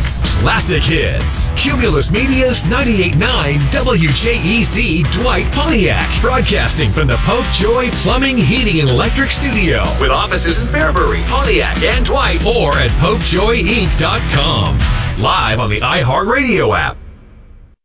Classics, classic hits. Cumulus Media's 98.9 WJEZ Dwight Pontiac. Broadcasting from the Pope Joy Plumbing, Heating, and Electric Studio. With offices in Fairbury, Pontiac, and Dwight. Or at PopeJoyInc.com. Live on the iHeartRadio app.